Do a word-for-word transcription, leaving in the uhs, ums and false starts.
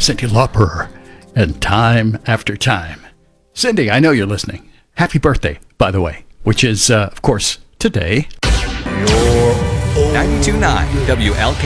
Cyndi Lauper, and Time After Time. Cyndi, I know you're listening. Happy birthday, by the way, which is, uh, of course, today. ninety-two point nine W L K.